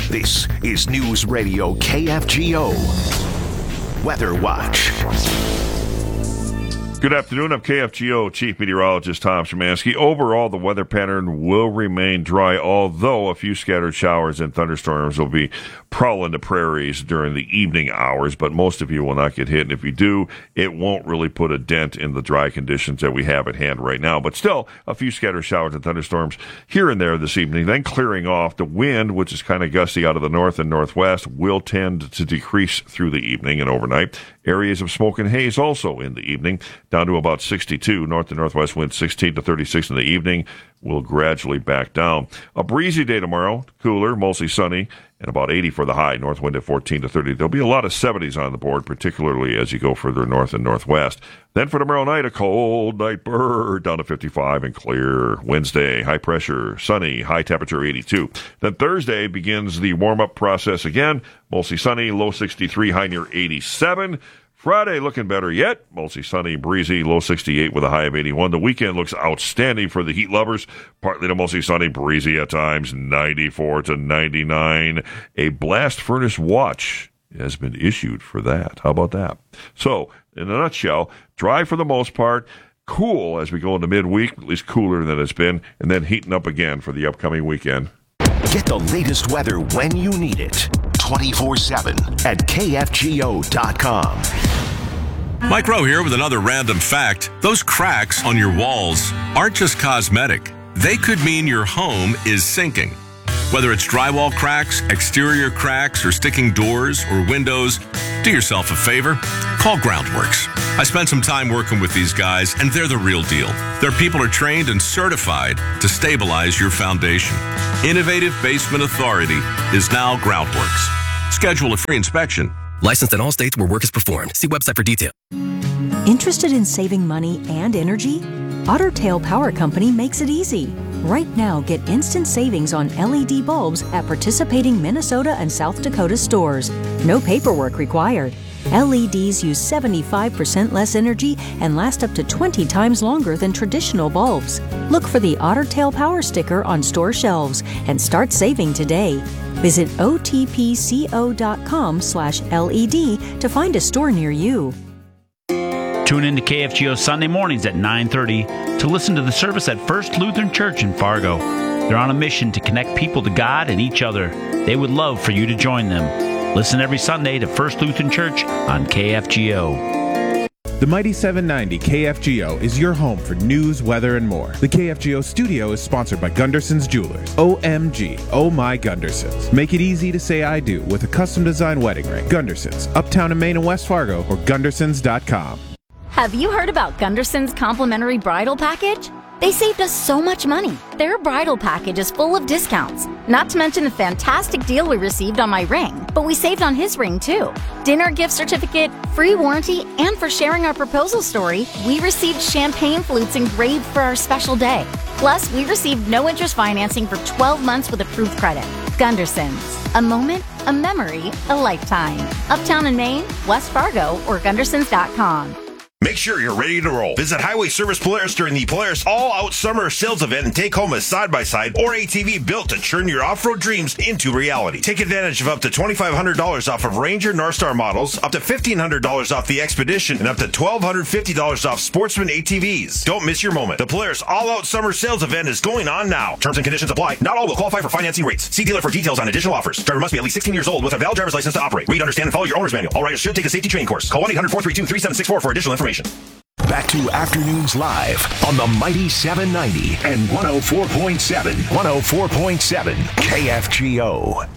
This is News Radio KFGO Weather Watch. Good afternoon. I'm KFGO Chief Meteorologist Tom Szymanski. Overall, the weather pattern will remain dry, although a few scattered showers and thunderstorms will be prowling the prairies during the evening hours, but most of you will not get hit. And if you do, it won't really put a dent in the dry conditions that we have at hand right now. But still, a few scattered showers and thunderstorms here and there this evening, then clearing off. The wind, which is kind of gusty out of the north and northwest, will tend to decrease through the evening and overnight. Areas of smoke and haze also in the evening, down to about 62. North to northwest winds 16 to 36 in the evening. Will gradually back down. A breezy day tomorrow, cooler, mostly sunny, and about 80 for the high. North wind at 14 to 30. There'll be a lot of 70s on the board, particularly as you go further north and northwest. Then for tomorrow night, a cold night bird down to 55 and clear. Wednesday, high pressure, sunny, high temperature 82. Then Thursday begins the warm-up process again. Mostly sunny, low 63, high near 87. Friday looking better yet. Mostly sunny, breezy, low 68 with a high of 81. The weekend looks outstanding for the heat lovers. Partly to mostly sunny, breezy at times, 94 to 99. A blast furnace watch has been issued for that. How about that? So, in a nutshell, dry for the most part, cool as we go into midweek, at least cooler than it's been, and then heating up again for the upcoming weekend. Get the latest weather when you need it. 24/7 at KFGO.com. Mike Rowe here with another random fact. Those cracks on your walls aren't just cosmetic. They could mean your home is sinking. Whether it's drywall cracks, exterior cracks, or sticking doors or windows, do yourself a favor. Call Groundworks. I spent some time working with these guys, and they're the real deal. Their people are trained and certified to stabilize your foundation. Innovative Basement Authority is now Groundworks. Schedule a free inspection. Licensed in all states where work is performed. See website for details. Interested in saving money and energy? Otter Tail Power Company makes it easy. Right now, get instant savings on LED bulbs at participating Minnesota and South Dakota stores. No paperwork required. LEDs use 75% less energy and last up to 20 times longer than traditional bulbs. Look for the Otter Tail Power sticker on store shelves and start saving today. Visit otpco.com/LED to find a store near you. Tune in to KFGO Sunday mornings at 9:30 to listen to the service at First Lutheran Church in Fargo. They're on a mission to connect people to God and each other. They would love for you to join them. Listen every Sunday to First Lutheran Church on KFGO. The Mighty 790 KFGO is your home for news, weather, and more. The KFGO studio is sponsored by Gunderson's Jewelers. OMG, oh my Gundersons. Make it easy to say I do with a custom-designed wedding ring. Gundersons, uptown in Maine and West Fargo, or Gundersons.com. Have you heard about Gunderson's complimentary bridal package? They saved us so much money. Their bridal package is full of discounts. Not to mention the fantastic deal we received on my ring, but we saved on his ring too. Dinner gift certificate, free warranty, and for sharing our proposal story, we received champagne flutes engraved for our special day. Plus, we received no interest financing for 12 months with approved credit. Gunderson's. A moment, a memory, a lifetime. Uptown in Maine, West Fargo, or Gundersons.com. Make sure you're ready to roll. Visit Highway Service Polaris during the Polaris All-Out Summer Sales Event and take home a side-by-side or ATV built to turn your off-road dreams into reality. Take advantage of up to $2,500 off of Ranger Northstar models, up to $1,500 off the Expedition, and up to $1,250 off Sportsman ATVs. Don't miss your moment. The Polaris All-Out Summer Sales Event is going on now. Terms and conditions apply. Not all will qualify for financing rates. See dealer for details on additional offers. Driver must be at least 16 years old with a valid driver's license to operate. Read, understand, and follow your owner's manual. All riders should take a safety training course. Call 1-800-432-3764 for additional information. Back to Afternoons Live on the Mighty 790 and 104.7 KFGO.